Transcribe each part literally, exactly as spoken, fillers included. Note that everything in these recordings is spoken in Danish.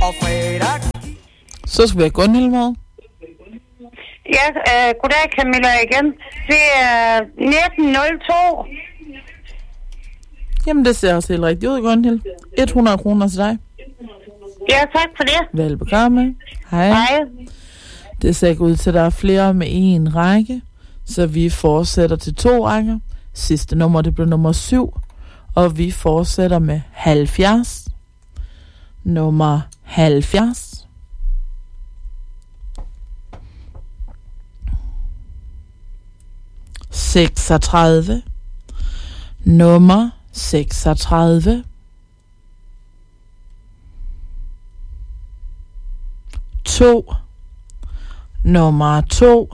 og fredag. Så skal vi have Gunhild med. Ja, øh, goddag Camilla igen. Det er nitten nul to. Jamen, det ser også helt rigtigt ud, Gunhild. hundrede kroner til dig. Ja, tak for det. Velbekomme. Hej. Hej. Det ser ikke ud til, at der er flere med en række, så vi fortsætter til to rækker. Sidste nummer, det blev nummer syv, og vi fortsætter med halvfjerds. Nummer halvfjerds. seksogtredive. Nummer seksogtredive. to. Nummer to.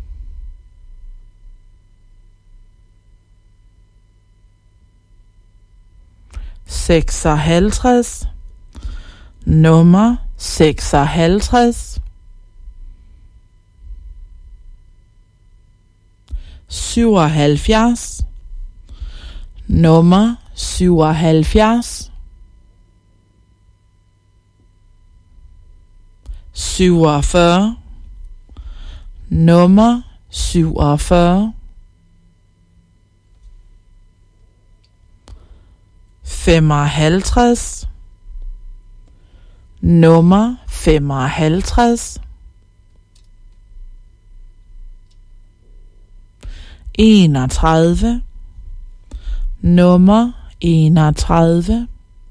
seksoghalvtreds. Nummer seksoghalvtreds. syvoghalvfjerds. Nummer syvoghalvfjerds. syvogfyrre. Nummer syvogfyrre. femoghalvtreds. Nummer femoghalvtreds. enogtredive. Nummer enogtredive.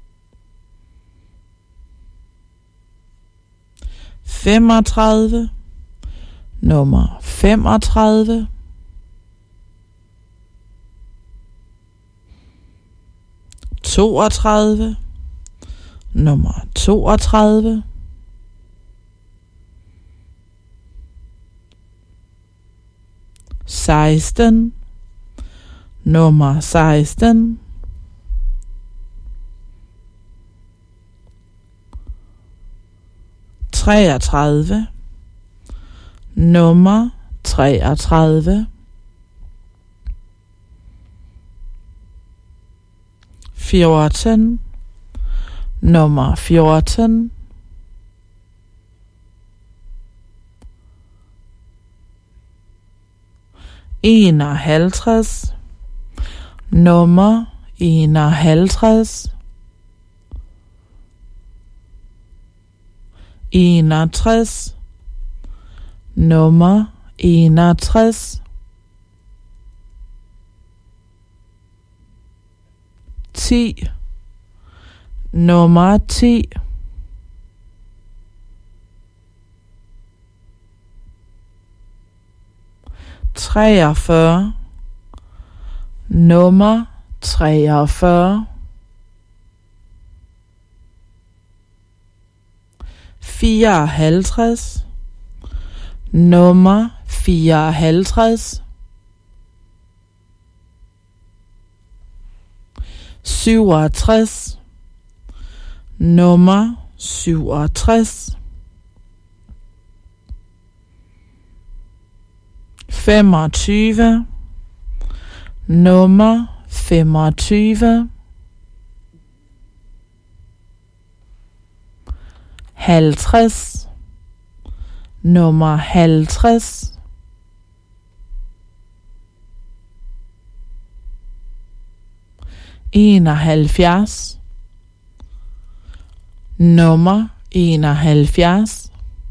femogtredive. Nummer femogtredive. toogtredive. Nummer toogtredive. seksten. Nummer seksten. treogtredive. Nummer treogtredive. fjorten. Nummer fjorten. enoghalvtreds. Nummer enoghalvtreds. enogtres. Nummer enogtres. ti. Nummer ti. treogfyrre. Nummer treogfyrre. fireoghalvtreds. Nummer fireoghalvtreds. syvogtres. Nummer syvogtres. femogtyve. Nummer femogtyve. halvtreds. Nummer halvtreds. enoghalvfjerds. Nummer enoghalvfjerds.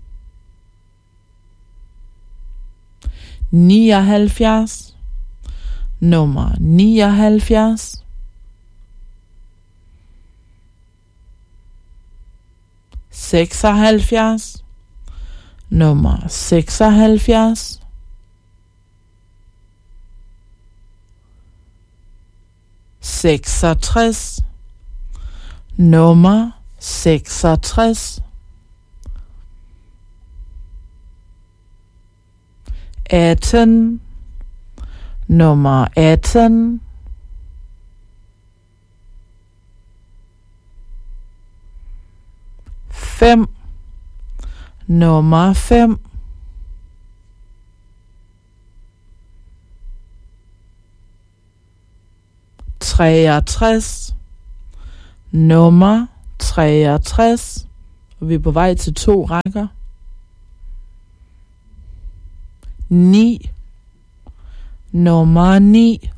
nioghalvfjerds. Nummer nioghalvfjerds. seksoghalvfjerds. Nummer seksoghalvfjerds. seksogtres. Nummer seksogtres. atten. Nummer atten. fem. Nummer fem. treogtres. Nummer treogtres. Og vi er på vej til to rækker. Ni. Nummer ni.